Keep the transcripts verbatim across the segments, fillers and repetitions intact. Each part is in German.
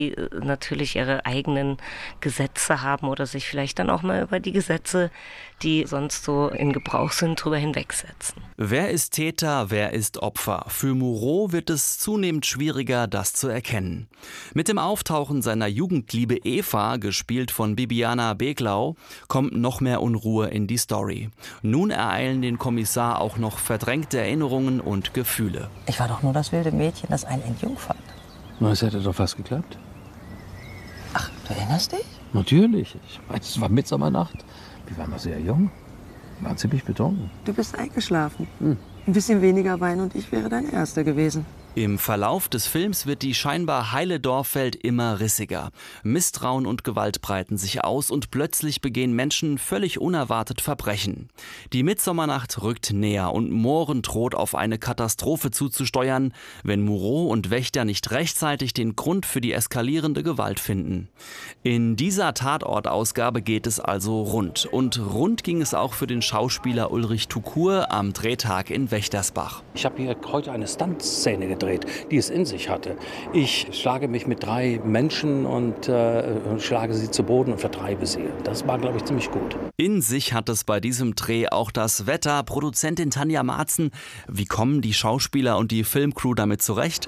die natürlich ihre eigenen Gesetze haben oder sich vielleicht dann auch mal über die Gesetze, die sonst so in Gebrauch sind, drüber hinwegsetzen. Wer ist Täter, wer ist Opfer? Für Moreau wird es zunehmend schwieriger, das zu erkennen. Mit dem Auftauchen seiner Jugendliebe Eva, gespielt von Bibiana Beglau, kommt noch mehr Unruhe in die Story. Nun ereilen den Kommissar auch noch verdrängte Erinnerungen und Gefühle. Ich war doch nur das wilde Mädchen, das einen entjungfert. Na, es hätte doch fast geklappt. Ach, du erinnerst dich? Natürlich. Ich meine, es war Mitsommernacht. Wir waren noch sehr jung. Wir waren ziemlich betrunken. Du bist eingeschlafen. Hm. Ein bisschen weniger Wein und ich wäre dein Erster gewesen. Im Verlauf des Films wird die scheinbar heile Dorfwelt immer rissiger. Misstrauen und Gewalt breiten sich aus und plötzlich begehen Menschen völlig unerwartet Verbrechen. Die Mitsommernacht rückt näher und Mohren droht auf eine Katastrophe zuzusteuern, wenn Moreau und Wächter nicht rechtzeitig den Grund für die eskalierende Gewalt finden. In dieser Tatortausgabe geht es also rund. Und rund ging es auch für den Schauspieler Ulrich Tukur am Drehtag in Wächtersbach. Ich habe hier heute eine Stuntszene gedreht, die es in sich hatte. Ich schlage mich mit drei Menschen und äh, schlage sie zu Boden und vertreibe sie. Das war, glaube ich, ziemlich gut. In sich hat es bei diesem Dreh auch das Wetter. Produzentin Tanja Marzen, wie kommen die Schauspieler und die Filmcrew damit zurecht?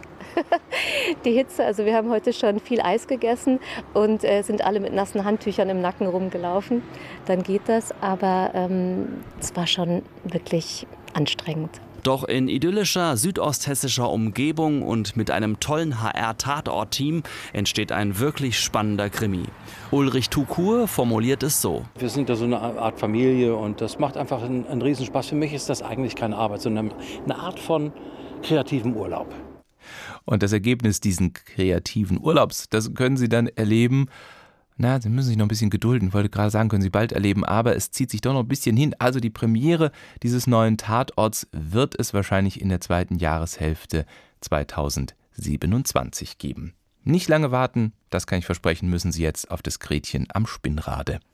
Die Hitze, also wir haben heute schon viel Eis gegessen und äh, sind alle mit nassen Handtüchern im Nacken rumgelaufen. Dann geht das, aber ähm, es war schon wirklich anstrengend. Doch in idyllischer südosthessischer Umgebung und mit einem tollen H R-Tatort-Team entsteht ein wirklich spannender Krimi. Ulrich Tukur formuliert es so: Wir sind ja so eine Art Familie und das macht einfach einen, einen Riesenspaß. Für mich ist das eigentlich keine Arbeit, sondern eine Art von kreativem Urlaub. Und das Ergebnis diesen kreativen Urlaubs, das können Sie dann erleben. Na, Sie müssen sich noch ein bisschen gedulden. Ich wollte gerade sagen, können Sie bald erleben, aber es zieht sich doch noch ein bisschen hin. Also die Premiere dieses neuen Tatorts wird es wahrscheinlich in der zweiten Jahreshälfte zweitausendsiebenundzwanzig geben. Nicht lange warten, das kann ich versprechen, müssen Sie jetzt auf das Gretchen am Spinnrade.